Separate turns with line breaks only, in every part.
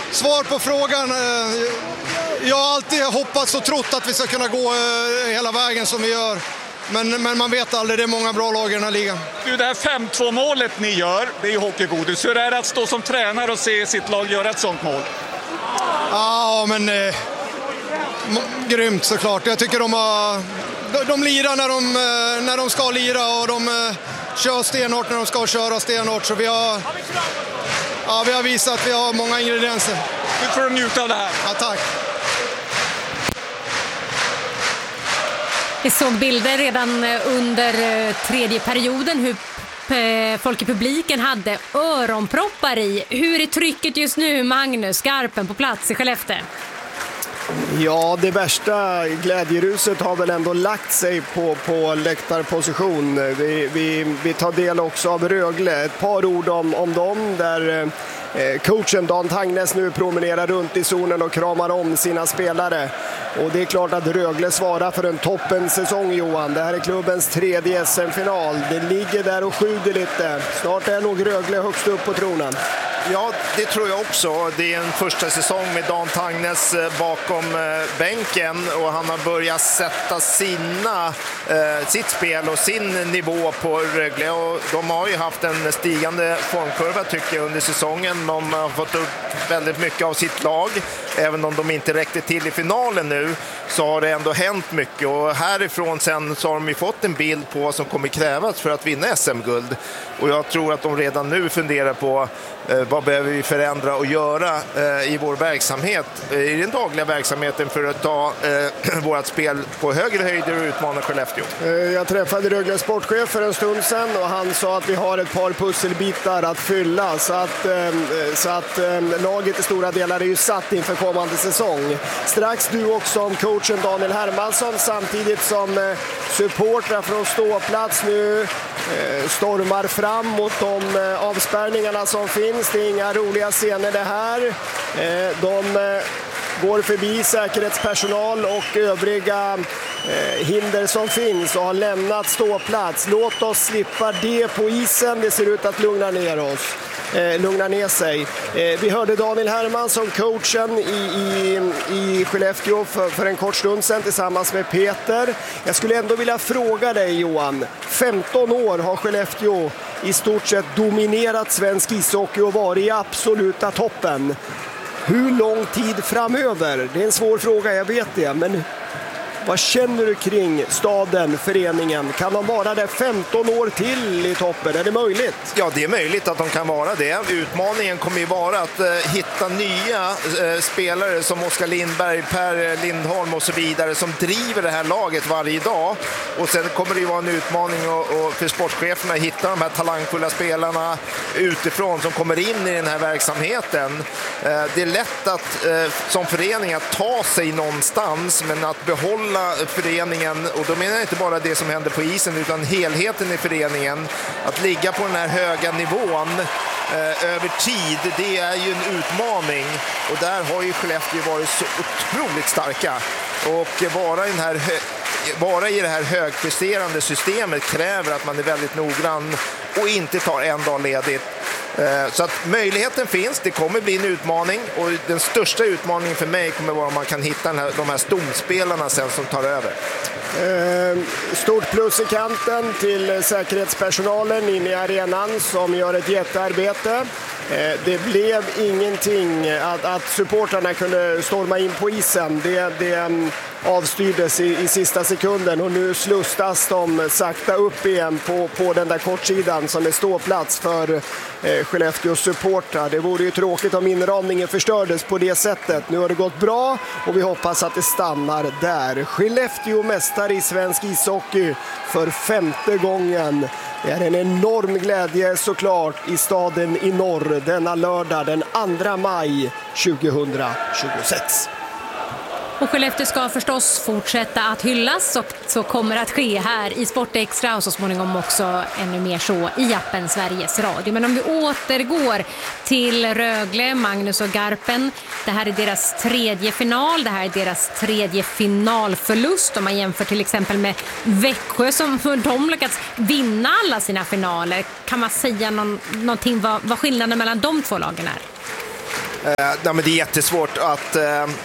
Svar på frågan. Jag har alltid hoppats och trott att vi ska kunna gå hela vägen som vi gör. Men man vet aldrig, det är många bra lag i den här ligan.
Det här 5-2-målet ni gör, det är ju hockeygodis. Hur är det att stå som tränare och se sitt lag göra ett sånt mål?
Ja, men grymt såklart. Jag tycker de lirar när de ska lira och de kör stenhårt när de ska köra stenhårt. Så vi har visat att vi har många ingredienser.
Nu får du njuta av det här.
Ja, tack.
Vi såg bilder redan under tredje perioden hur folk i publiken hade öronproppar i. Hur är trycket just nu, Magnus Garpen, på plats i Skellefteå?
Ja, det värsta glädjeruset har väl ändå lagt sig på läktarposition. Vi tar del också av Rögle. Ett par ord om dem där coachen Dan Tangnes nu promenerar runt i zonen och kramar om sina spelare. Och det är klart att Rögle svarar för en toppensäsong, Johan. Det här är klubbens 3:e SM-final. Det ligger där och sjuder lite. Snart är nog Rögle högst upp på tronen.
Ja, det tror jag också. Det är en första säsong med Dan Tangnes bakom bänken och han har börjat sätta sitt spel och sin nivå på Rögle. Och de har ju haft en stigande formkurva tycker jag under säsongen. De har fått upp väldigt mycket av sitt lag. Även om de inte räckte till i finalen nu så har det ändå hänt mycket. Och härifrån sen så har de ju fått en bild på vad som kommer krävas för att vinna SM-guld. Och jag tror att de redan nu funderar på vad behöver vi förändra och göra i vår verksamhet, i den dagliga verksamheten för att ta vårt spel på högre höjder och utmana Skellefteå.
Jag träffade Rögles sportchef för en stund sedan och han sa att vi har ett par pusselbitar att fylla så att laget i stora delar är ju satt inför kommande säsong. Strax du också om coachen Daniel Hermansson samtidigt som supportrar från ståplats nu stormar fram mot de avspärrningarna som finns. Det är inga roliga scener det här. De går förbi säkerhetspersonal och övriga hinder som finns och har lämnat ståplats. Låt oss slippa det på isen. Det ser ut att lugna ner sig. Vi hörde Daniel Hermansson, coachen i Skellefteå för en kort stund sedan tillsammans med Peter. Jag skulle ändå vilja fråga dig, Johan. 15 år har Skellefteå i stort sett dominerat svensk ishockey och varit i absoluta toppen. Hur lång tid framöver? Det är en svår fråga, jag vet det, men vad känner du kring staden, föreningen? Kan de vara där 15 år till i toppen? Är det möjligt?
Ja, det är möjligt att de kan vara det. Utmaningen kommer ju vara att hitta nya spelare som Oskar Lindberg, Per Lindholm och så vidare som driver det här laget varje dag. Och sen kommer det ju vara en utmaning för sportcheferna att hitta de här talangfulla spelarna utifrån som kommer in i den här verksamheten. Det är lätt att som förening att ta sig någonstans, men att behålla föreningen, och då menar jag inte bara det som händer på isen utan helheten i föreningen, att ligga på den här höga nivån över tid, det är ju en utmaning, och där har ju Skellefteå varit så otroligt starka, och vara i det här högpresterande systemet kräver att man är väldigt noggrann och inte tar en dag ledigt. Så att möjligheten finns, det kommer bli en utmaning, och den största utmaningen för mig kommer vara om man kan hitta de här stomspelarna sen som tar över.
Stort plus i kanten till säkerhetspersonalen inne i arenan som gör ett jättearbete. Det blev ingenting att supportrarna kunde storma in på isen. Det avstyrdes i sista sekunden, och nu slustas de sakta upp igen på den där kortsidan som är ståplats för Skellefteås supportrar. Det vore ju tråkigt om inramningen förstördes på det sättet. Nu har det gått bra och vi hoppas att det stannar där. Skellefteå mästare i svensk ishockey för 5:e gången. Det är en enorm glädje såklart i staden i norr denna lördag den 2 maj 2026.
Och Skellefteå ska förstås fortsätta att hyllas, och så kommer att ske här i Sportextra och så småningom också ännu mer så i appen Sveriges Radio. Men om vi återgår till Rögle, Magnus och Garpen. Det här är deras 3:e final, det här är deras 3:e finalförlust. Om man jämför till exempel med Växjö som de lyckats vinna alla sina finaler. Kan man säga någonting vad skillnaden mellan de två lagen är?
Nej, men det är jättesvårt att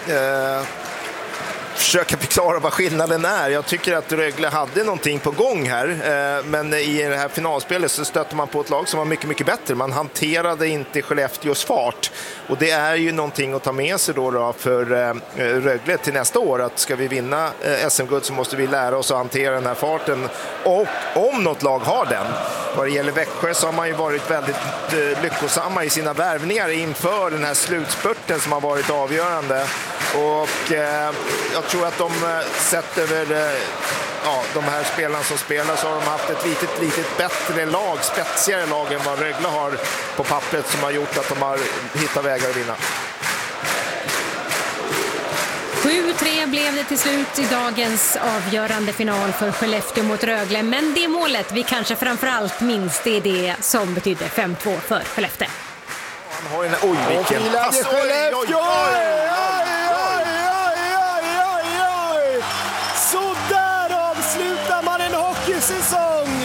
försöka förklara vad skillnaden är. Jag tycker att Rögle hade någonting på gång här, men i det här finalspelet så stötte man på ett lag som var mycket, mycket bättre. Man hanterade inte Skellefteås fart, och det är ju någonting att ta med sig då för Rögle till nästa år, att ska vi vinna SM-guld så måste vi lära oss att hantera den här farten, och om något lag har den. Vad det gäller Växjö så har man ju varit väldigt lyckosamma i sina värvningar inför den här slutspurten som har varit avgörande, och jag tror att de sett över de här spelarna som spelar, så har de haft ett litet bättre lag, spetsigare lag än vad Rögle har på pappret, som har gjort att de har hittat vägar att vinna.
7-3 blev det till slut i dagens avgörande final för Skellefteå mot Rögle. Men det målet vi kanske framförallt minns, det är det som betydde 5-2 för Skellefteå.
Han har en vilken pass.
Så där avslutar man en hockeysäsong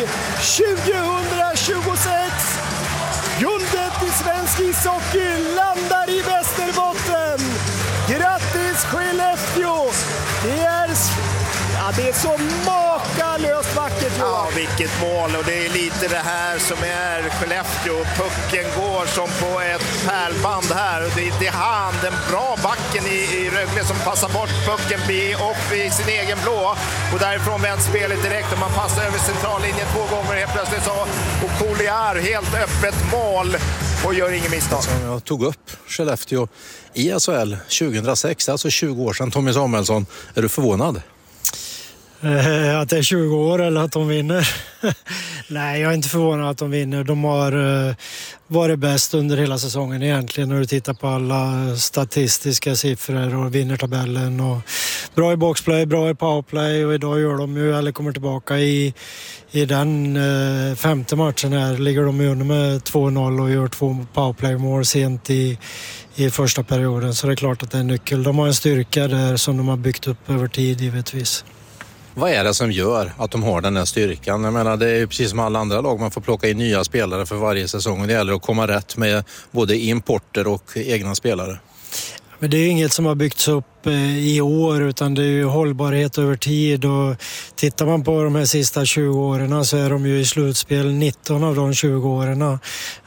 2026. Guldet i svensk ishockey landar i Västerbotten. Grattis Skellefteå! Det är så makalöst vackert.
Ja, vilket mål, och det är lite det här som är Skellefteå. Pucken går som på ett pärlband här, och det är han, den bra backen i Rögle, som passar bort pucken upp i sin egen blå, och därifrån vänder spelet direkt, och man passar över centrallinjen 2 gånger helt plötsligt, så, och Collier helt öppet mål och gör ingen misstag.
Jag tog upp Skellefteå i SHL 2006, alltså 20 år sedan. Tommy Samuelsson, är du förvånad?
Att det är 20 år eller att de vinner? Nej, jag är inte förvånad att de vinner. De har varit bäst under hela säsongen egentligen, när du tittar på alla statistiska siffror och vinner tabellen. Och bra i boxplay, bra i powerplay, och idag gör de ju, eller kommer tillbaka i den femte matchen här, ligger de under med 2-0 och gör 2 powerplay-mål sent i första perioden. Så det är klart att det är en nyckel. De har en styrka där som de har byggt upp över tid givetvis.
Vad är det som gör att de har den här styrkan? Jag menar, det är ju precis som alla andra lag, man får plocka in nya spelare för varje säsong, och det gäller att komma rätt med både importer och egna spelare.
Men det är inget som har byggts upp i år, utan det är ju hållbarhet över tid, och tittar man på de här sista 20 åren så är de ju i slutspel 19 av de 20 åren.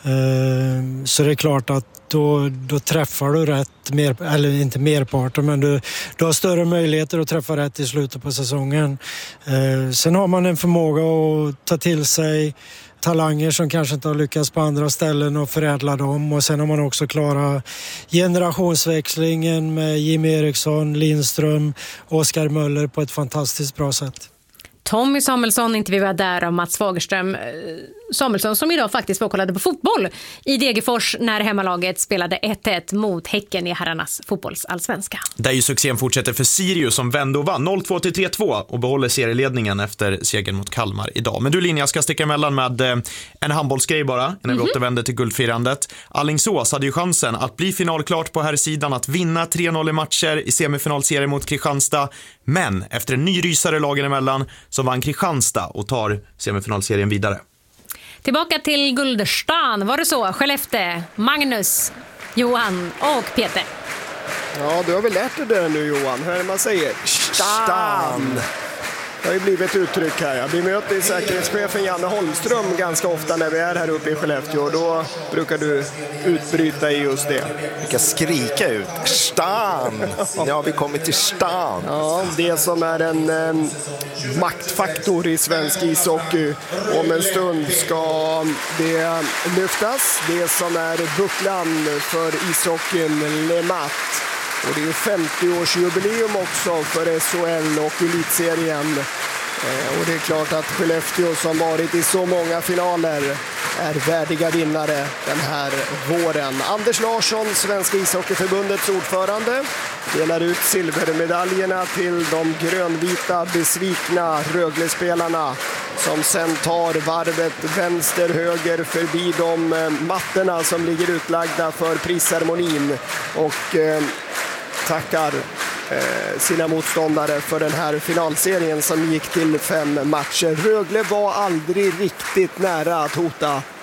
Så det är klart att då träffar du rätt, eller inte merparten, men du har större möjligheter att träffa rätt i slutet på säsongen. Sen har man en förmåga att ta till sig talanger som kanske inte har lyckats på andra ställen och förädla dem, och sen har man också klarat generationsväxlingen med Jimmy Eriksson, Lindström, Oskar Möller på ett fantastiskt bra sätt.
Tommy Samuelsson intervjuade där av Mats Fagerström. Samuelsson som idag faktiskt var kollade på fotboll i Degerfors när hemmalaget spelade 1-1 mot Häcken i herrarnas fotbollsallsvenska.
Där ju succén fortsätter för Sirius som vände och vann 0-2 till 3-2 och behåller serieledningen efter segern mot Kalmar idag. Men du Linja, jag ska sticka emellan med en handbollsgrej bara när vi återvänder till guldfirandet. Alingsås hade ju chansen att bli finalklart på här sidan, att vinna 3-0 i matcher i semifinalserien mot Kristianstad. Men efter en ny rysare lagen emellan så vann Kristianstad och tar semifinalserien vidare.
Tillbaka till Gulderstan, var det så? Skellefteå, Magnus, Johan och Peter.
Ja, du har väl lärt dig det nu Johan, hur är det man säger? Stan! Det har ju blivit ett uttryck här. Vi möter säkerhetschefen Janne Holmström ganska ofta när vi är här uppe i Skellefteå, och då brukar du utbryta i just det.
Vi kan skrika ut. Stan! Ja, vi kommer till stan.
Ja, det som är en maktfaktor i svensk ishockey. Om en stund ska det lyftas. Det som är bucklan för ishockeyn Le Mat. Och det är 50-årsjubileum också för SHL och elitserien. Och det är klart att Skellefteå som varit i så många finaler är värdiga vinnare den här våren. Anders Larsson, Svenska ishockeyförbundets ordförande, delar ut silvermedaljerna till de grönvita besvikna Rögle-spelarna som sen tar varvet vänster-höger förbi de mattorna som ligger utlagda för prisceremonin och tackar sina motståndare för den här finalserien som gick till 5 matcher. Rögle var aldrig riktigt nära att hota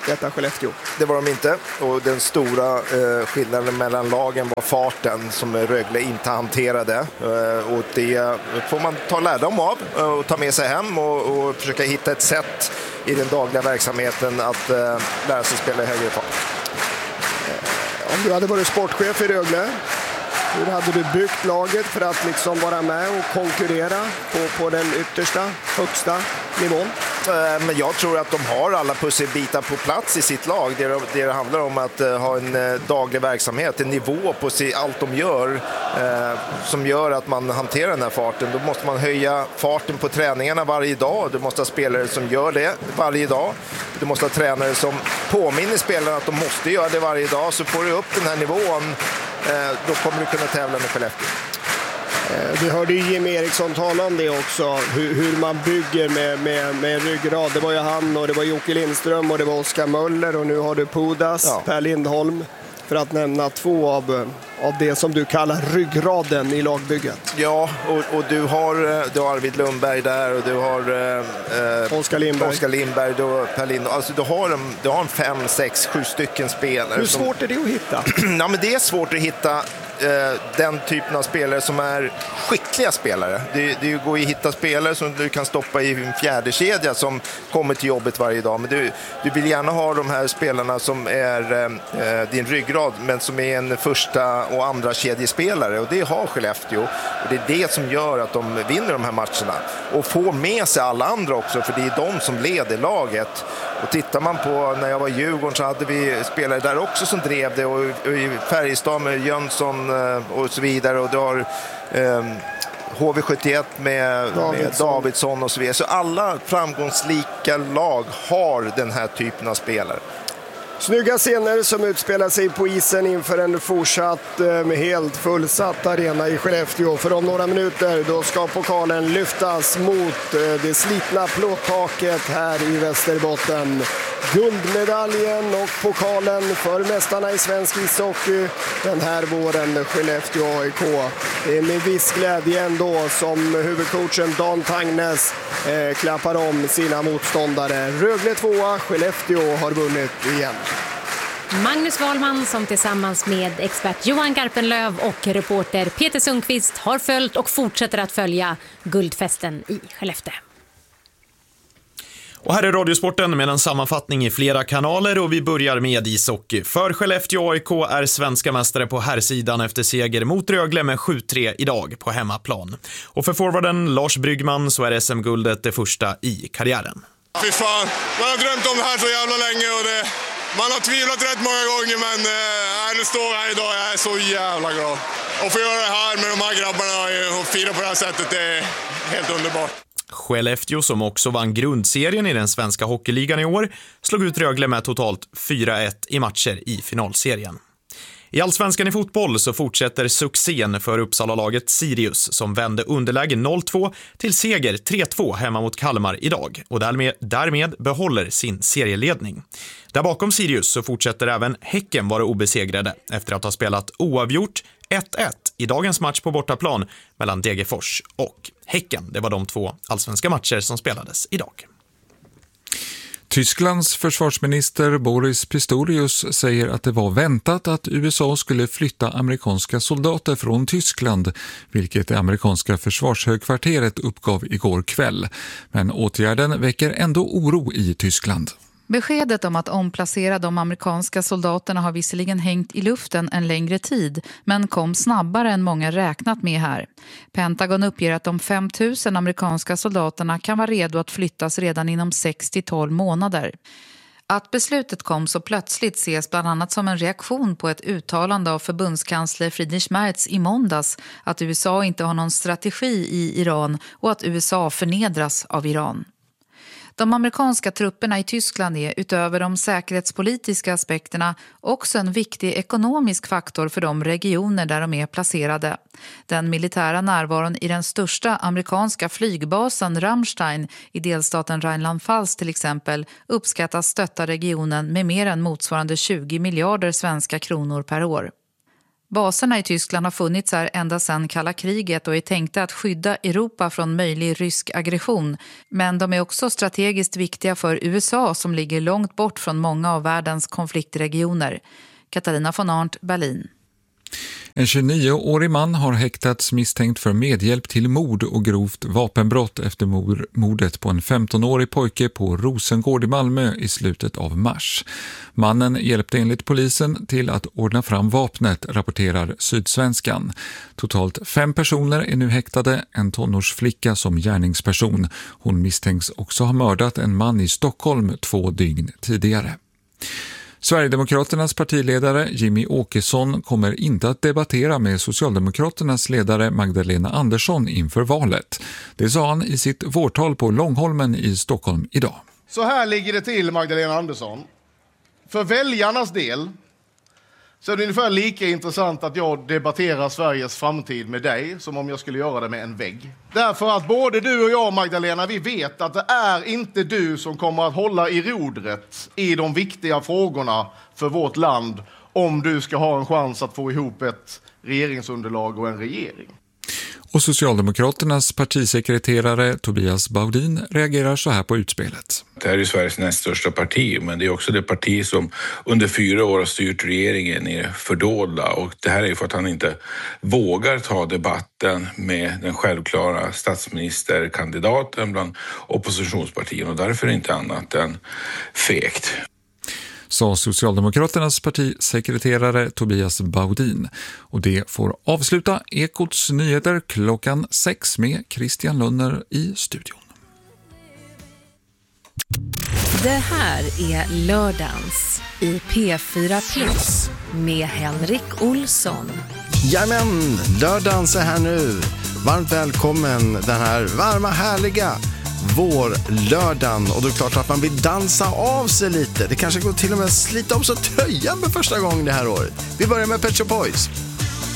detta Skellefteå.
Det var de inte, och den stora skillnaden mellan lagen var farten som Rögle inte hanterade, och det får man ta lärdom av och ta med sig hem och försöka hitta ett sätt i den dagliga verksamheten att lära sig spela i högre fart.
Om du hade varit sportchef i Rögle, hur hade du byggt laget för att liksom vara med och konkurrera på den yttersta, högsta nivån?
Men jag tror att de har alla pusselbitar på plats i sitt lag. Det handlar om att ha en daglig verksamhet, en nivå på allt de gör som gör att man hanterar den här farten. Då måste man höja farten på träningarna varje dag. Du måste ha spelare som gör det varje dag. Du måste ha tränare som påminner spelarna att de måste göra det varje dag. Så får du upp den här nivån, då kommer du kunna tävla med Skellefteå.
Vi hörde ju Jim Eriksson tala om det också, hur man bygger med ryggrad. Det var ju han och det var Jocke Lindström och det var Oskar Möller och nu har du Pudas, Per Lindholm, för att nämna två av det som du kallar ryggraden i lagbygget.
Ja, och du har Arvid Lundberg där och du har
Oskar
Lindberg, Per Lindholm. Alltså du har 5, 6, 7 stycken spelare.
Hur svårt är det att hitta?
Ja, men det är svårt att hitta den typen av spelare som är skickliga spelare. Det går ju att hitta spelare som du kan stoppa i en fjärde kedja som kommer till jobbet varje dag. Men du vill gärna ha de här spelarna som är din ryggrad, men som är en första och andra kedjespelare. Och det har Skellefteå. Och det är det som gör att de vinner de här matcherna. Och får med sig alla andra också, för det är de som leder laget. Och tittar man på när jag var i Djurgården så hade vi spelare där också som drev det, och i Färjestad med Jönsson och så vidare, och du har HV71 med Davidsson och så vidare. Så alla framgångsrika lag har den här typen av spelare.
Snygga scener som utspelar sig på isen inför en fortsatt helt fullsatt arena i Skellefteå. För om några minuter då ska pokalen lyftas mot det slitna plåttaket här i Västerbotten. Guldmedaljen och pokalen för mästarna i svensk ishockey den här våren, Skellefteå AIK. Det är med viss glädje ändå som huvudcoachen Dan Tangnes klappar om sina motståndare. Rögle 2, Skellefteå har vunnit igen.
Magnus Wahlman som tillsammans med expert Johan Garpenlöv och reporter Peter Sundqvist har följt och fortsätter att följa guldfesten i Skellefteå.
Och här är Radiosporten med en sammanfattning i flera kanaler, och vi börjar med ishockey. För Skellefteå AIK är svenska mästare på herrsidan efter seger mot Rögle med 7-3 idag på hemmaplan. Och för forwarden Lars Bryggman så är SM-guldet det första i karriären.
Fy fan, man har drömt om det här så jävla länge och man har tvivlat rätt många gånger, men nu står jag här idag, jag är så jävla glad. Och få göra det här med de här grabbarna och fira på det här sättet, det är helt underbart.
Skellefteå, som också vann grundserien i den svenska hockeyligan i år, slog ut Rögle med totalt 4-1 i matcher i finalserien. I Allsvenskan i fotboll så fortsätter succén för Uppsala-laget Sirius som vände underläge 0-2 till seger 3-2 hemma mot Kalmar idag och därmed behåller sin serieledning. Där bakom Sirius så fortsätter även Häcken vara obesegrade efter att ha spelat oavgjort 1-1 i dagens match på bortaplan mellan Degerfors och Häcken. Det var de två allsvenska matcher som spelades idag.
Tysklands försvarsminister Boris Pistorius säger att det var väntat att USA skulle flytta amerikanska soldater från Tyskland, vilket det amerikanska försvarshögkvarteret uppgav igår kväll. Men åtgärden väcker ändå oro i Tyskland.
Beskedet om att omplacera de amerikanska soldaterna har visserligen hängt i luften en längre tid, men kom snabbare än många räknat med här. Pentagon uppger att de 5 000 amerikanska soldaterna kan vara redo att flyttas redan inom 6-12 månader. Att beslutet kom så plötsligt ses bland annat som en reaktion på ett uttalande av förbundskansler Friedrich Merz i måndags att USA inte har någon strategi i Iran och att USA förnedras av Iran. De amerikanska trupperna i Tyskland är utöver de säkerhetspolitiska aspekterna också en viktig ekonomisk faktor för de regioner där de är placerade. Den militära närvaron i den största amerikanska flygbasen Ramstein i delstaten Rheinland-Pfalz till exempel uppskattas stötta regionen med mer än motsvarande 20 miljarder svenska kronor per år. Baserna i Tyskland har funnits här ända sedan kalla kriget och är tänkta att skydda Europa från möjlig rysk aggression. Men de är också strategiskt viktiga för USA som ligger långt bort från många av världens konfliktregioner. Katarina von Arndt, Berlin.
En 29-årig man har häktats misstänkt för medhjälp till mord och grovt vapenbrott efter mordet på en 15-årig pojke på Rosengård i Malmö i slutet av mars. Mannen hjälpte enligt polisen till att ordna fram vapnet, rapporterar Sydsvenskan. Totalt 5 personer är nu häktade, en tonårsflicka som gärningsperson. Hon misstänks också ha mördat en man i Stockholm 2 dygn tidigare. Sverigedemokraternas partiledare Jimmy Åkesson kommer inte att debattera med Socialdemokraternas ledare Magdalena Andersson inför valet. Det sa han i sitt vårtal på Långholmen i Stockholm idag.
Så här ligger det till, Magdalena Andersson. För väljarnas del så är det ungefär lika intressant att jag debatterar Sveriges framtid med dig som om jag skulle göra det med en vägg. Därför att både du och jag, Magdalena, vi vet att det är inte du som kommer att hålla i rodret i de viktiga frågorna för vårt land om du ska ha en chans att få ihop ett regeringsunderlag och en regering.
Och Socialdemokraternas partisekreterare Tobias Baudin reagerar så här på utspelet.
Det här är ju Sveriges näst största parti, men det är också det parti som under 4 år har styrt regeringen i fördolda, och det här är ju för att han inte vågar ta debatten med den självklara statsministerkandidaten bland oppositionspartierna, och därför är det inte annat än fegt.
Sa Socialdemokraternas partisekreterare Tobias Baudin. Och det får avsluta Ekots nyheter klockan 6 med Christian Lönner i studion.
Det här är lördagens i P4 Plus med Henrik Olsson.
Jajamän, lördagens är här nu. Varmt välkommen den här varma, härliga vårlördagen, och då är det klart att man vill dansa av sig lite. Det kanske går till och med att slita av sig tröjan för första gången det här året. Vi börjar med Pet Shop Boys.